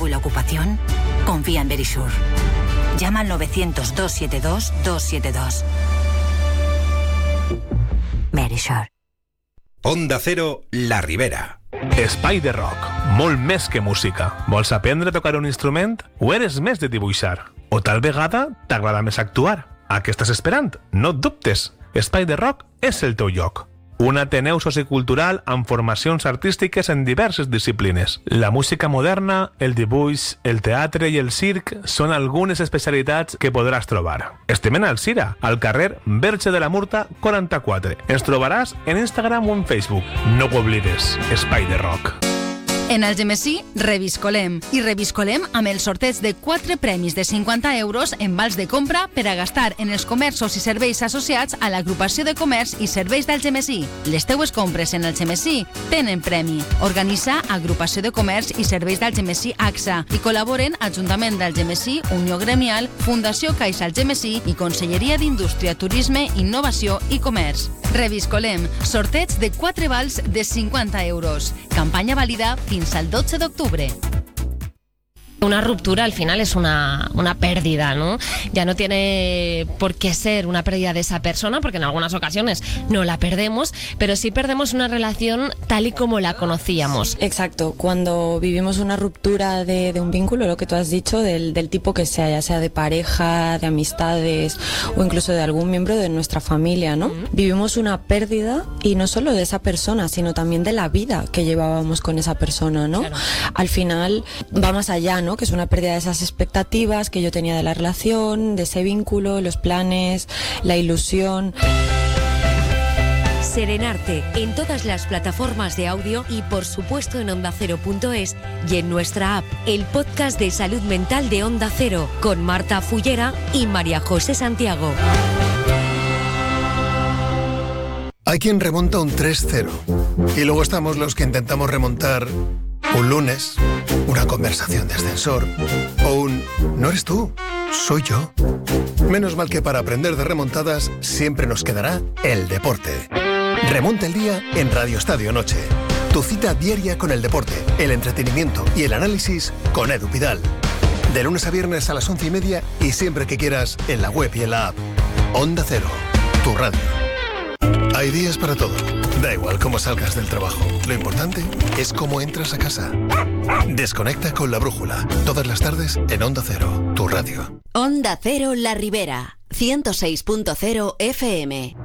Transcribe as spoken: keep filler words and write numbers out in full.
nuevo y la ocupación? Confía en Verisure. Llama al novecientos, dos siete dos, dos siete dos. Verisure. Onda Cero, La Ribera. Espai de rock, molt més que música. Vols aprendre a tocar un instrument? O eres més de dibuixar? O tal vegada t'agrada més actuar? A què estàs esperant? No et dubtes. Espai de rock és el teu lloc. Un ateneu sociocultural amb formacions artístiques en diverses disciplines. La música moderna, el dibuix, el teatre i el circ són algunes especialitats que podràs trobar. Estem en Alzira, al carrer Verge de la Murta quaranta-quatre. Ens trobaràs en Instagram o en Facebook. No ho oblides, Espai de Rock. En Algemesí, reviscolem. I reviscolem amb el sorteig de quatre premis de cinquanta euros en vals de compra per a gastar en els comerços i serveis associats a l'agrupació de comerç i serveis d'Algemesí. Les teues compres en Algemesí tenen premi. Organitza Agrupació de Comerç i Serveis d'Algemesí A X A i col·laboren Ajuntament d'Algemesí, Unió Gremial, Fundació Caixa Algemesí i Conselleria d'Indústria, Turisme, Innovació i Comerç. Reviscolem. Sorteig de quatre vals de cinquanta euros. Campanya vàlida fins al dotze d'octubre. Una ruptura al final es una, una pérdida, ¿no? Ya no tiene por qué ser una pérdida de esa persona, porque en algunas ocasiones no la perdemos, pero sí perdemos una relación tal y como la conocíamos. Exacto, cuando vivimos una ruptura de, de un vínculo, lo que tú has dicho, del, del tipo que sea, ya sea de pareja, de amistades o incluso de algún miembro de nuestra familia, ¿no? Uh-huh. Vivimos una pérdida y no solo de esa persona, sino también de la vida que llevábamos con esa persona, ¿no? Claro. Al final va más allá, ¿no? Que es una pérdida de esas expectativas que yo tenía de la relación, de ese vínculo, los planes, la ilusión. Serenarte en todas las plataformas de audio y por supuesto en onda cero punto es y en nuestra app, el podcast de salud mental de Onda Cero con Marta Fullera y María José Santiago. Hay quien remonta un tres cero y luego estamos los que intentamos remontar un lunes, una conversación de ascensor o un «no eres tú, soy yo». Menos mal que para aprender de remontadas siempre nos quedará el deporte. Remonta el día en Radio Estadio Noche. Tu cita diaria con el deporte, el entretenimiento y el análisis con Edu Pidal. De lunes a viernes a las once y media y siempre que quieras en la web y en la app. Onda Cero, tu radio. Hay días para todo. Da igual cómo salgas del trabajo. Lo importante es cómo entras a casa. Desconecta con La Brújula. Todas las tardes en Onda Cero, tu radio. Onda Cero La Ribera, ciento seis punto cero F M.